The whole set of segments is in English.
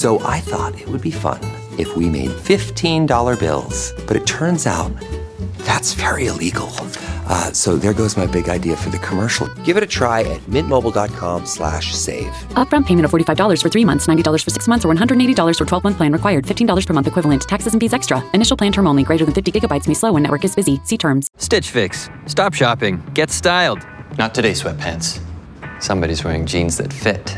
So I thought it would be fun if we made $15 bills. But it turns out that's very illegal. So there goes my big idea for the commercial. Give it a try at mintmobile.com/save. Upfront payment of $45 for 3 months, $90 for 6 months, or $180 for 12-month plan required. $15 per month equivalent. Taxes and fees extra. Initial plan term only. Greater than 50 gigabytes may slow when network is busy. See terms. Stitch Fix. Stop shopping. Get styled. Not today, sweatpants. Somebody's wearing jeans that fit.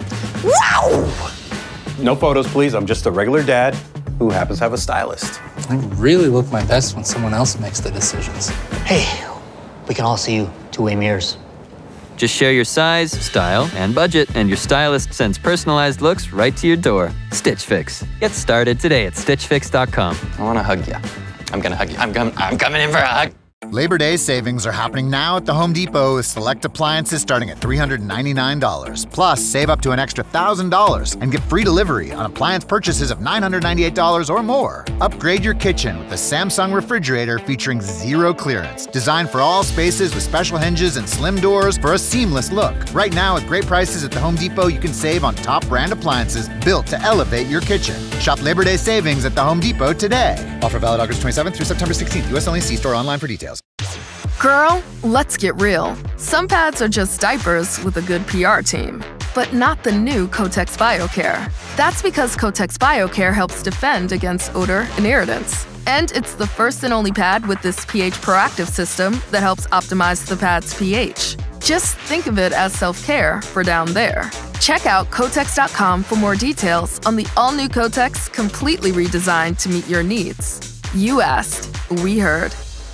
Wow! No photos, please. I'm just a regular dad who happens to have a stylist. I really look my best when someone else makes the decisions. Hey, we can all see you two-way mirrors. Just share your size, style, and budget, and your stylist sends personalized looks right to your door. Stitch Fix. Get started today at StitchFix.com. I want to hug you. I'm going to hug you. I'm coming in for a hug. Labor Day savings are happening now at the Home Depot with select appliances starting at $399. Plus, save up to an extra $1,000 and get free delivery on appliance purchases of $998 or more. Upgrade your kitchen with the Samsung refrigerator featuring zero clearance. Designed for all spaces with special hinges and slim doors for a seamless look. Right now, with great prices at the Home Depot, you can save on top brand appliances built to elevate your kitchen. Shop Labor Day savings at the Home Depot today. Offer valid August 27th through September 16th. U.S. only. See store online for details. Girl, let's get real. Some pads are just diapers with a good PR team, but not the new Kotex BioCare. That's because Kotex BioCare helps defend against odor and irritants. And it's the first and only pad with this pH proactive system that helps optimize the pad's pH. Just think of it as self-care for down there. Check out Kotex.com for more details on the all-new Kotex, completely redesigned to meet your needs. You asked, we heard.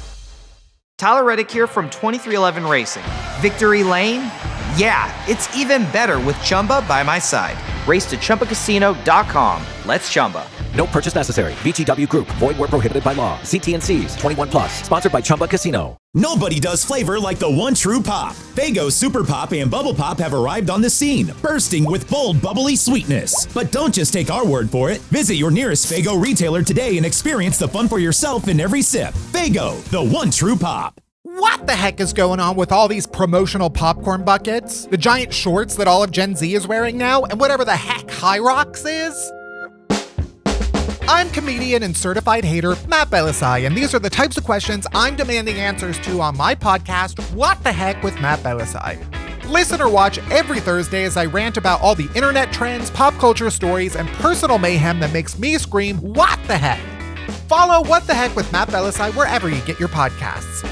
Tyler Reddick here from 2311 Racing. Victory Lane? Yeah, it's even better with Chumba by my side. Race to ChumbaCasino.com. Let's Chumba. No purchase necessary. VGW Group. Void where prohibited by law. See T&Cs. 21 plus. Sponsored by Chumba Casino. Nobody does flavor like the one true pop. Faygo Super Pop and Bubble Pop have arrived on the scene, bursting with bold, bubbly sweetness. But don't just take our word for it. Visit your nearest Faygo retailer today and experience the fun for yourself in every sip. Faygo, the one true pop. What the heck is going on with all these promotional popcorn buckets, the giant shorts that all of Gen Z is wearing now, and whatever the heck High Rocks is? I'm comedian and certified hater Matt Belisai, and these are the types of questions I'm demanding answers to on my podcast, What the Heck with Matt Belisai. Listen or watch every Thursday as I rant about all the internet trends, pop culture stories, and personal mayhem that makes me scream, what the heck? Follow What the Heck with Matt Belisai wherever you get your podcasts.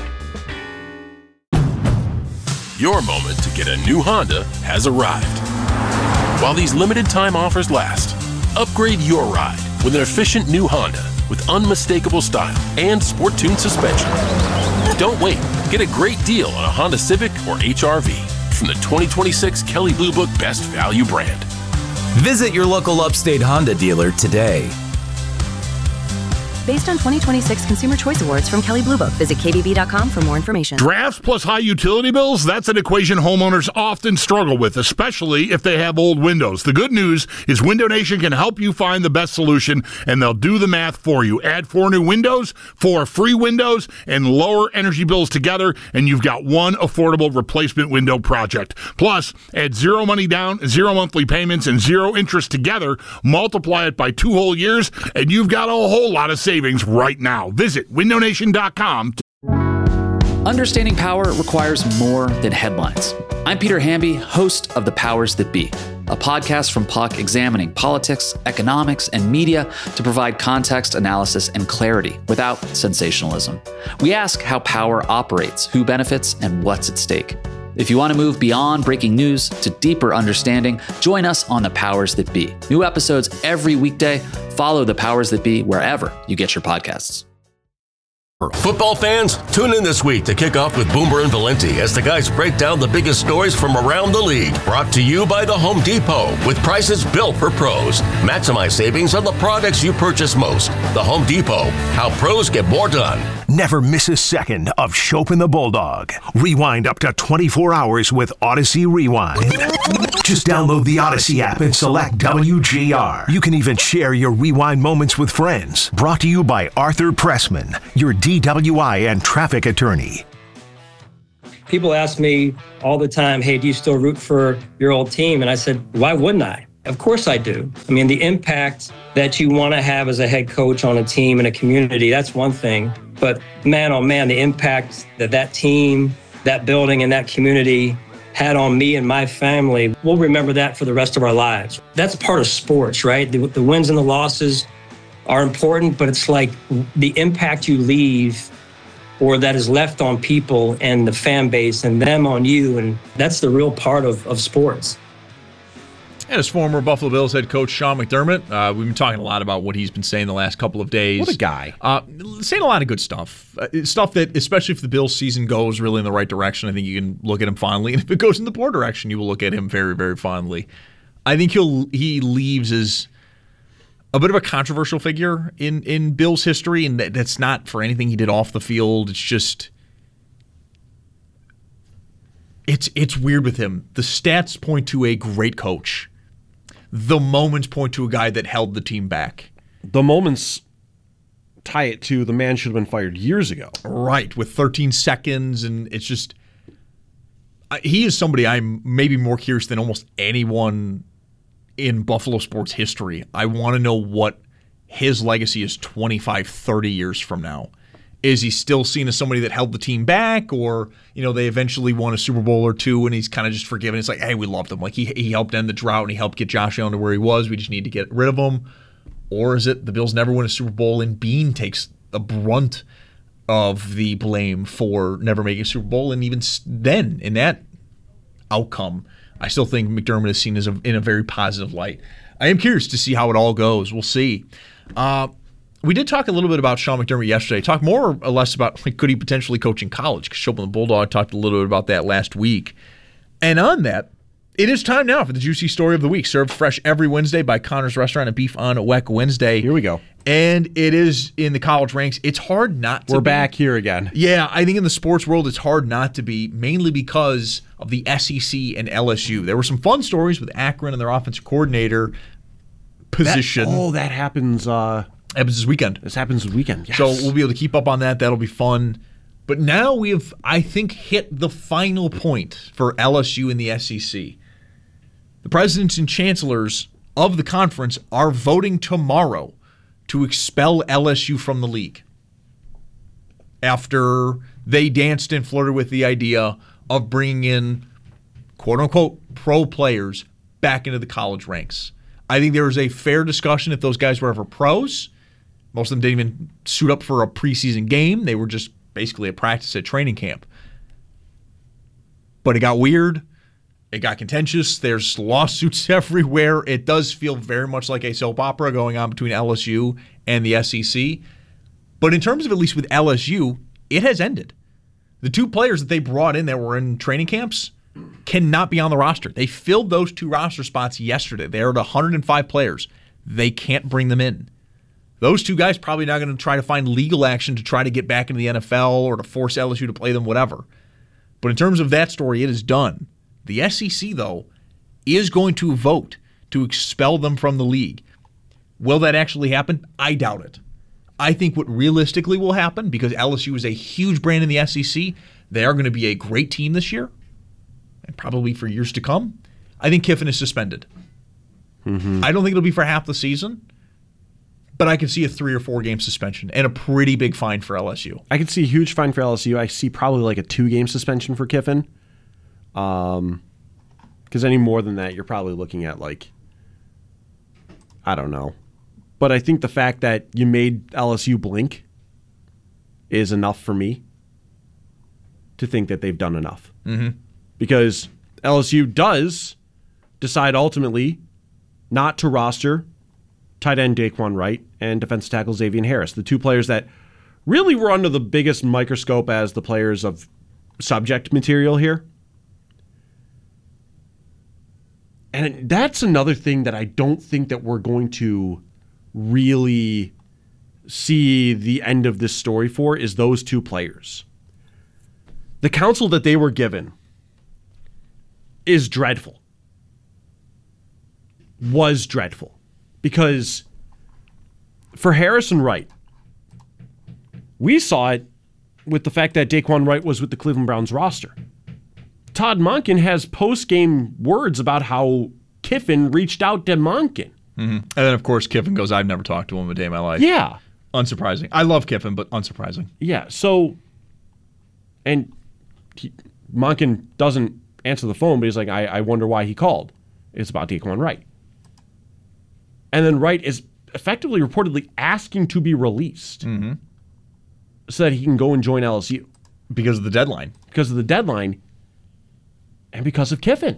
Your moment to get a new Honda has arrived. While these limited time offers last, upgrade your ride with an efficient new Honda with unmistakable style and sport-tuned suspension. Don't wait. Get a great deal on a Honda Civic or HR-V from the 2026 Kelley Blue Book Best Value brand. Visit your local Upstate Honda dealer today. Based on 2026 Consumer Choice Awards from Kelley Blue Book. Visit KBB.com for more information. Drafts plus high utility bills, that's an equation homeowners often struggle with, especially if they have old windows. The good news is Window Nation can help you find the best solution, and they'll do the math for you. Add 4 new windows, 4 free windows, and lower energy bills together, and you've got one affordable replacement window project. Plus, add 0 money down, 0 monthly payments, and 0 interest together. Multiply it by 2 whole years, and you've got a whole lot of savings right now. Visit windownation.com. Understanding power requires more than headlines. I'm Peter Hamby, host of The Powers That Be, a podcast from Puck examining politics, economics, and media to provide context, analysis, and clarity without sensationalism. We ask how power operates, who benefits, and what's at stake. If you want to move beyond breaking news to deeper understanding, join us on The Powers That Be. New episodes every weekday. Follow The Powers That Be wherever you get your podcasts. Football fans, tune in this week to kick off with Boomer and Valenti as the guys break down the biggest stories from around the league. Brought to you by the Home Depot with prices built for pros. Maximize savings on the products you purchase most. The Home Depot, how pros get more done. Never miss a second of Chopin the Bulldog. Rewind up to 24 hours with Odyssey Rewind. Just download the Odyssey app and select WGR. You can even share your rewind moments with friends. Brought to you by Arthur Pressman, your DWI and traffic attorney. People ask me all the time, hey, do you still root for your old team? And I said, why wouldn't I? Of course I do. I mean, the impact that you want to have as a head coach on a team and a community, that's one thing. But man, oh man, the impact that team, that building, and that community had on me and my family, we'll remember that for the rest of our lives. That's part of sports, right? The wins and the losses are important, but it's like the impact you leave or that is left on people and the fan base and them on you, and that's the real part of sports. And as former Buffalo Bills head coach Sean McDermott, we've been talking a lot about what he's been saying the last couple of days. What a guy. Saying a lot of good stuff. Stuff that, especially if the Bills season goes really in the right direction, I think you can look at him fondly. And if it goes in the poor direction, you will look at him very, very fondly. I think he leaves as a bit of a controversial figure in Bills history, and that's not for anything he did off the field. It's just... It's weird with him. The stats point to a great coach. The moments point to a guy that held the team back. The moments tie it to the man should have been fired years ago. Right, with 13 seconds, and it's just... he is somebody I'm maybe more curious than almost anyone in Buffalo sports history. I want to know what his legacy is 25, 30 years from now. Is he still seen as somebody that held the team back, or they eventually won a Super Bowl or two and he's kind of just forgiven? It's like, hey, we loved him. Like he helped end the drought and he helped get Josh Allen to where he was. We just need to get rid of him. Or is it the Bills never win a Super Bowl and Bean takes the brunt of the blame for never making a Super Bowl? And even then, in that outcome, I still think McDermott is seen as in a very positive light. I am curious to see how it all goes. We'll see. We did talk a little bit about Sean McDermott yesterday. Talk more or less about could he potentially coach in college? Because Chopin the Bulldog talked a little bit about that last week. And on that, it is time now for the Juicy Story of the Week, served fresh every Wednesday by Connor's Restaurant and Beef on Weck Wednesday. Here we go. And it is in the college ranks. It's hard not to We're be. back here again. Yeah, I think in the sports world it's hard not to be, mainly because of the SEC and LSU. There were some fun stories with Akron and their offensive coordinator position. That happens... happens this weekend. This happens this weekend, yes. So we'll be able to keep up on that. That'll be fun. But now we have, I think, hit the final point for LSU in the SEC. The presidents and chancellors of the conference are voting tomorrow to expel LSU from the league after they danced and flirted with the idea of bringing in, quote-unquote, pro players back into the college ranks. I think there was a fair discussion if those guys were ever pros. Most of them didn't even suit up for a preseason game. They were just basically a practice at training camp. But it got weird. It got contentious. There's lawsuits everywhere. It does feel very much like a soap opera going on between LSU and the SEC. But in terms of at least with LSU, it has ended. The two players that they brought in that were in training camps cannot be on the roster. They filled those two roster spots yesterday. They are at 105 players. They can't bring them in. Those two guys probably not going to try to find legal action to try to get back into the NFL or to force LSU to play them, whatever. But in terms of that story, it is done. The SEC, though, is going to vote to expel them from the league. Will that actually happen? I doubt it. I think what realistically will happen, because LSU is a huge brand in the SEC, they are going to be a great team this year, and probably for years to come. I think Kiffin is suspended. I don't think it'll be for half the season. But I can see a 3 or 4 game suspension and a pretty big fine for LSU. I could see a huge fine for LSU. I see probably like a 2-game suspension for Kiffin. Because any more than that, you're probably looking at I don't know. But I think the fact that you made LSU blink is enough for me to think that they've done enough. Because LSU does decide ultimately not to roster tight end Daquan Wright and defensive tackle Xavier Harris, the two players that really were under the biggest microscope as the players of subject material here. And that's another thing that I don't think that we're going to really see the end of this story for is those two players. The counsel that they were given is dreadful. Was dreadful. Because for Harrison Wright, we saw it with the fact that Daquan Wright was with the Cleveland Browns roster. Todd Monken has post-game words about how Kiffin reached out to Monken. Mm-hmm. And then, of course, Kiffin goes, I've never talked to him a day in my life. Yeah. Unsurprising. I love Kiffin, but unsurprising. Yeah, so, and Monken doesn't answer the phone, but he's like, I wonder why he called. It's about Daquan Wright. And then Wright is effectively reportedly asking to be released so that he can go and join LSU. Because of the deadline. Because of the deadline and because of Kiffin.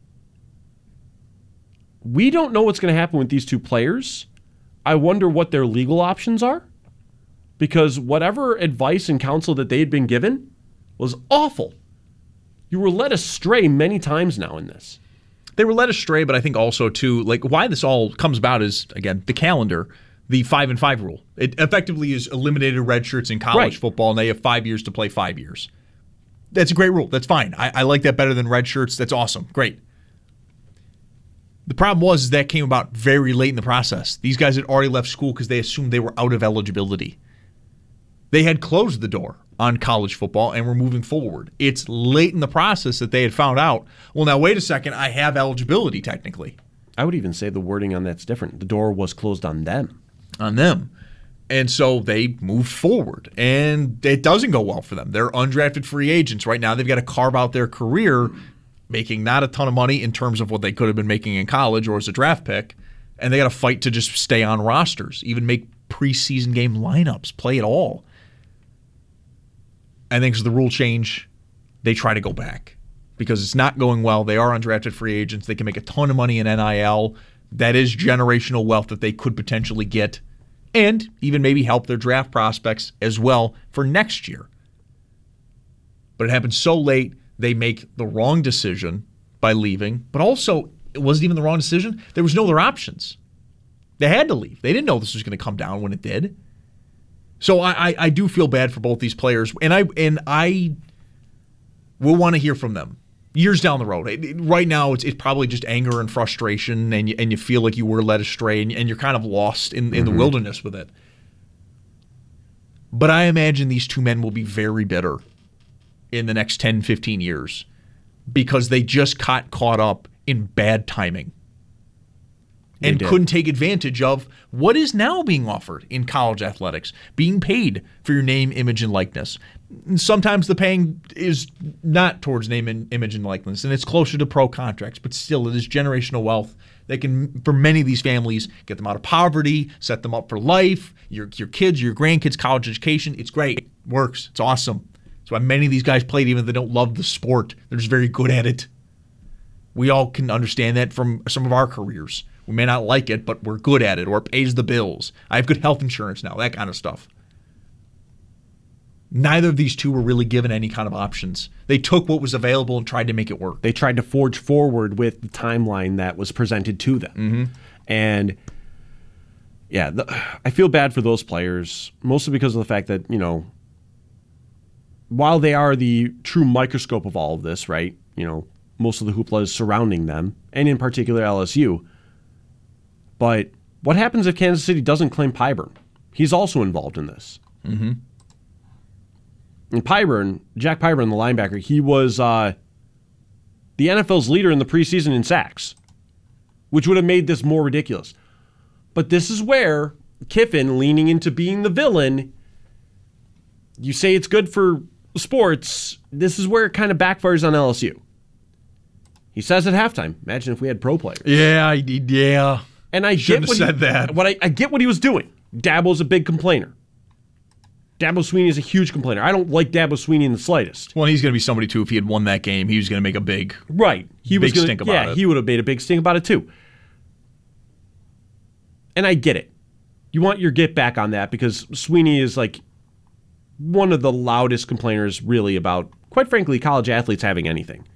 We don't know what's going to happen with these two players. I wonder what their legal options are, because whatever advice and counsel that they had been given was awful. You were led astray many times now in this. They were led astray, but I think also, too, like why this all comes about is, again, the calendar, the 5-and-5 rule. It effectively is eliminated red shirts in college football, and they have 5 years to play 5 years. That's a great rule. That's fine. I like that better than red shirts. That's awesome. Great. The problem was that came about very late in the process. These guys had already left school because they assumed they were out of eligibility. They had closed the door on college football and were moving forward. It's late in the process that they had found out, well, now wait a second, I have eligibility technically. I would even say the wording on that's different. The door was closed on them. On them. And so they moved forward, and it doesn't go well for them. They're undrafted free agents. Right now they've got to carve out their career making not a ton of money in terms of what they could have been making in college or as a draft pick, and they got to fight to just stay on rosters, even make preseason game lineups, play at all. I think because of the rule change, they try to go back because it's not going well. They are undrafted free agents. They can make a ton of money in NIL. That is generational wealth that they could potentially get and even maybe help their draft prospects as well for next year. But it happened so late, they make the wrong decision by leaving. But also, it wasn't even the wrong decision. There was no other options. They had to leave. They didn't know this was going to come down when it did. So I do feel bad for both these players, and I will want to hear from them years down the road. Right now, it's probably just anger and frustration, and you feel like you were led astray, and you're kind of lost in the wilderness with it. But I imagine these two men will be very bitter in the next 10, 15 years because they just got caught up in bad timing and couldn't take advantage of what is now being offered in college athletics, being paid for your name, image, and likeness. And sometimes the paying is not towards name, image, and likeness, and it's closer to pro contracts, but still it is generational wealth that can, for many of these families, get them out of poverty, set them up for life, your kids, your grandkids, college education. It's great. It works. It's awesome. That's why many of these guys played even if they don't love the sport. They're just very good at it. We all can understand that from some of our careers. We may not like it, but we're good at it, or it pays the bills. I have good health insurance now, that kind of stuff. Neither of these two were really given any kind of options. They took what was available and tried to make it work. They tried to forge forward with the timeline that was presented to them. And yeah, I feel bad for those players, mostly because of the fact that, you know, while they are the true microscope of all of this, right? You know, most of the hoopla is surrounding them, and in particular LSU. But what happens if Kansas City doesn't claim Pyburn? He's also involved in this. And Pyburn, Jack Pyburn, the linebacker, he was the NFL's leader in the preseason in sacks, which would have made this more ridiculous. But this is where Kiffin, leaning into being the villain, you say it's good for sports, this is where it kind of backfires on LSU. He says at halftime, imagine if we had pro players. Yeah. And I shouldn't have said that. I get what he was doing. Dabo's a big complainer. Dabo Swinney is a huge complainer. I don't like Dabo Swinney in the slightest. Well, he's going to be somebody, too, if he had won that game, he was going to make a big stink about it. He would have made a big stink about it, too. And I get it. You want your get back on that because Swinney is like one of the loudest complainers, really, about, quite frankly, college athletes having anything.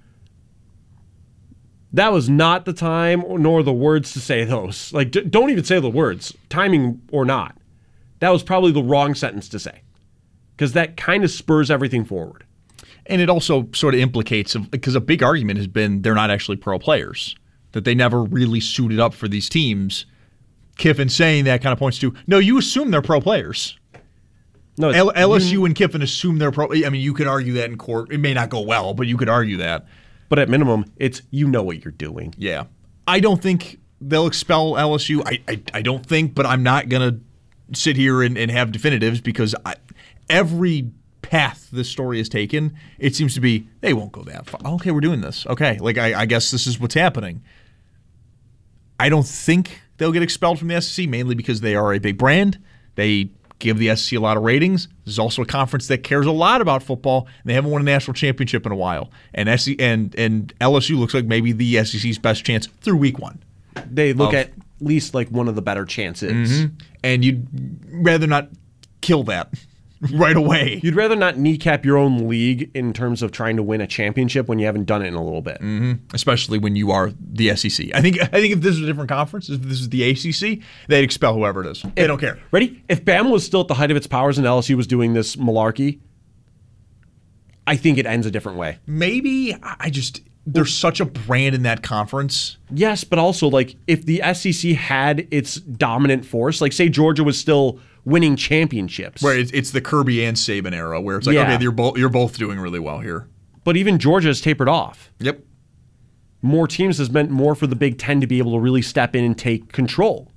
That was not the time nor the words to say those. Like, don't even say the words, timing or not. That was probably the wrong sentence to say because that kind of spurs everything forward. And it also sort of implicates, because a big argument has been they're not actually pro players, that they never really suited up for these teams. Kiffin saying that kind of points to, no, you assume they're pro players. No, LSU and Kiffin assume they're pro. I mean, you could argue that in court. It may not go well, but you could argue that. But at minimum, it's you know what you're doing. Yeah. I don't think they'll expel LSU. I don't think, but I'm not going to sit here and have definitives because every path this story has taken, it seems to be they won't go that far. Okay, we're doing this. Okay, like I guess this is what's happening. I don't think they'll get expelled from the SEC, mainly because they are a big brand. They give the SEC a lot of ratings. This is also a conference that cares a lot about football, and they haven't won a national championship in a while. And LSU looks like maybe the SEC's best chance through week 1. They look at least like one of the better chances. Mm-hmm. And you'd rather not kill that right away. You'd rather not kneecap your own league in terms of trying to win a championship when you haven't done it in a little bit. Mm-hmm. Especially when you are the SEC. I think if this was a different conference, if this was the ACC, they'd expel whoever it is. They don't care. Ready? If Bama was still at the height of its powers and LSU was doing this malarkey, I think it ends a different way. Maybe. There's such a brand in that conference. Yes, but also like if the SEC had its dominant force, like say Georgia was still winning championships. Where it's the Kirby and Saban era where it's like, okay, you're both doing really well here. But even Georgia has tapered off. Yep. More teams has meant more for the Big Ten to be able to really step in and take control.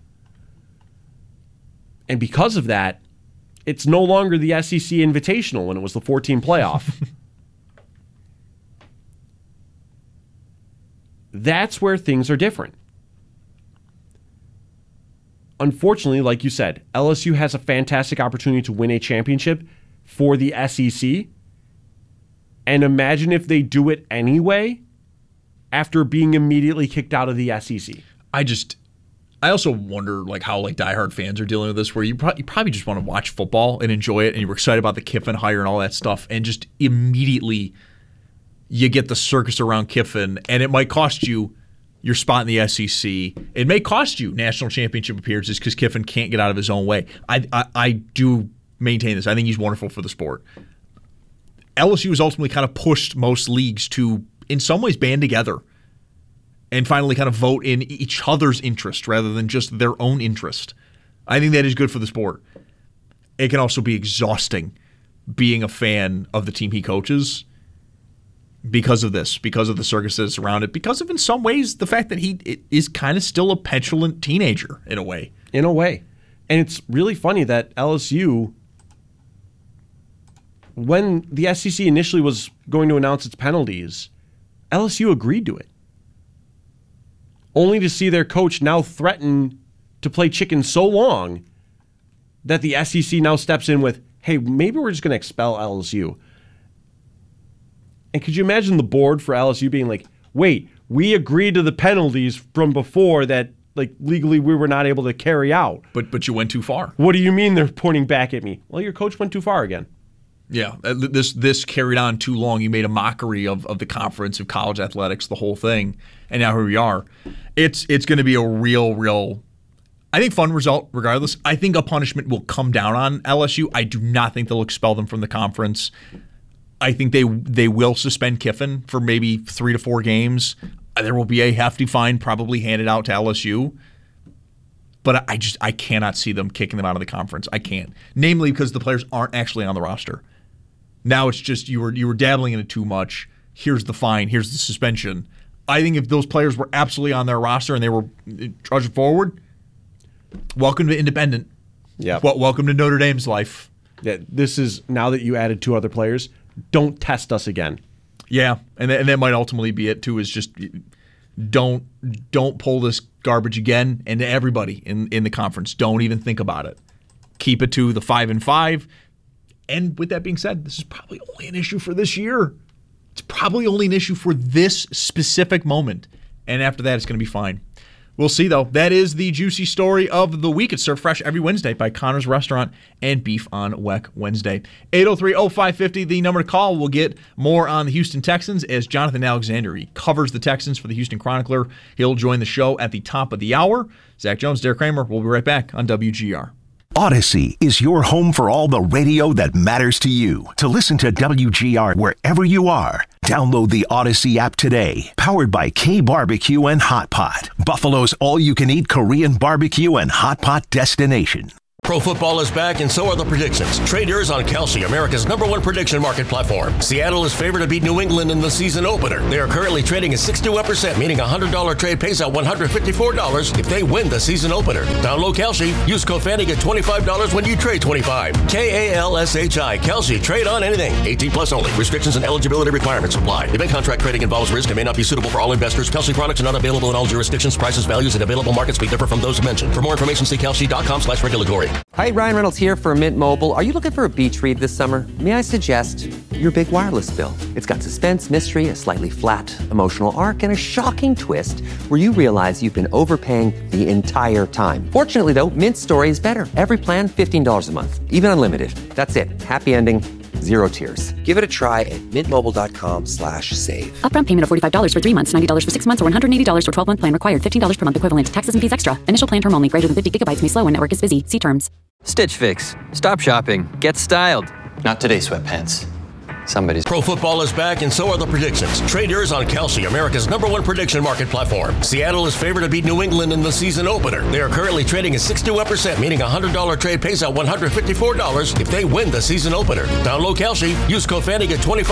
And because of that, it's no longer the SEC Invitational when it was the 14 playoff. That's where things are different. Unfortunately, like you said, LSU has a fantastic opportunity to win a championship for the SEC. And imagine if they do it anyway after being immediately kicked out of the SEC. I also wonder like how like diehard fans are dealing with this, where you probably just want to watch football and enjoy it, and you were excited about the Kiffin hire and all that stuff, and just immediately you get the circus around Kiffin, and it might cost you your spot in the SEC. It may cost you national championship appearances because Kiffin can't get out of his own way. I do maintain this. I think he's wonderful for the sport. LSU has ultimately kind of pushed most leagues to, in some ways, band together and finally kind of vote in each other's interest rather than just their own interest. I think that is good for the sport. It can also be exhausting being a fan of the team he coaches because of this, because of the circus that's around it, because of, in some ways, the fact that he is kind of still a petulant teenager in a way. In a way. And it's really funny that LSU, when the SEC initially was going to announce its penalties, LSU agreed to it. Only to see their coach now threaten to play chicken so long that the SEC now steps in with, hey, maybe we're just going to expel LSU. And could you imagine the board for LSU being like, wait, we agreed to the penalties from before that like legally we were not able to carry out. But you went too far. What do you mean they're pointing back at me? Well, your coach went too far again. Yeah, this carried on too long. You made a mockery of the conference, of college athletics, the whole thing. And now here we are. It's going to be a real, I think, fun result regardless. I think a punishment will come down on LSU. I do not think they'll expel them from the conference. I think they will suspend Kiffin for maybe 3 to 4 games. There will be a hefty fine probably handed out to LSU. But I cannot see them kicking them out of the conference. I can't. Namely because the players aren't actually on the roster. Now it's just you were dabbling in it too much. Here's the fine. Here's the suspension. I think if those players were absolutely on their roster and they were trudging forward, welcome to Independent. Yeah. Welcome to Notre Dame's life. Yeah. This is, now that you added 2 other players, don't test us again. Yeah, and that might ultimately be it too. Is just don't pull this garbage again, and to everybody in the conference, don't even think about it. Keep it to the 5-5. And with that being said, this is probably only an issue for this year. It's probably only an issue for this specific moment, and after that, it's going to be fine. We'll see, though. That is the juicy story of the week. It's served fresh every Wednesday by Connor's Restaurant and Beef on Weck Wednesday. 803-0550, the number to call. We'll get more on the Houston Texans as Jonathan Alexander, he covers the Texans for the Houston Chronicler. He'll join the show at the top of the hour. Zach Jones, Derek Kramer, we'll be right back on WGR. Odyssey is your home for all the radio that matters to you. To listen to WGR wherever you are, download the Odyssey app today. Powered by K Barbecue and Hot Pot, Buffalo's all-you-can-eat Korean barbecue and hot pot destination. Pro football is back, and so are the predictions. Trade yours on Kalshi, America's #1 prediction market platform. Seattle is favored to beat New England in the season opener. They are currently trading at 61%, meaning a $100 trade pays out $154 if they win the season opener. Download Kalshi. Use code FANNY, get $25 when you trade 25. KALSHI. Kalshi. Trade on anything. 18 plus only. Restrictions and eligibility requirements apply. Event contract trading involves risk and may not be suitable for all investors. Kalshi products are not available in all jurisdictions. Prices, values, and available markets may differ from those mentioned. For more information, see kalshi.com/regulatory. Hi, Ryan Reynolds here for Mint Mobile. Are you looking for a beach read this summer? May I suggest your big wireless bill? It's got suspense, mystery, a slightly flat emotional arc, and a shocking twist where you realize you've been overpaying the entire time. Fortunately, though, Mint's story is better. Every plan, $15 a month, even unlimited. That's it. Happy ending. Zero tears. Give it a try at mintmobile.com/save. Upfront payment of $45 for 3 months, $90 for 6 months, or $180 for 12-month plan required. $15 per month equivalent. Taxes and fees extra. Initial plan term only. Greater than 50 gigabytes may slow when network is busy. See terms. Stitch Fix. Stop shopping. Get styled. Not today, sweatpants. Somebody's. Pro football is back, and so are the predictions. Trade yours on Kalshi, America's #1 prediction market platform. Seattle is favored to beat New England in the season opener. They are currently trading at 61%, meaning a $100 trade pays out $154 if they win the season opener. Download Kalshi. Use code FANNY, get $25